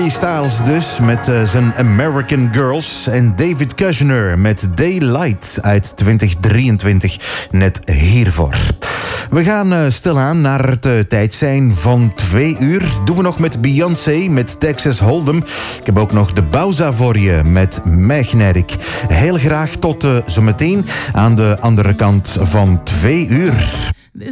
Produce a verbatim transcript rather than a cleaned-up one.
Harry Styles dus met uh, zijn American Girls. En David Kushner met Daylight uit twintig drieëntwintig. Net hiervoor. We gaan uh, stilaan naar het uh, tijd zijn van twee uur. Doen we nog met Beyoncé met Texas Hold'em. Ik heb ook nog de Bauza voor je met Magnetic. Heel graag tot uh, zometeen aan de andere kant van twee uur. This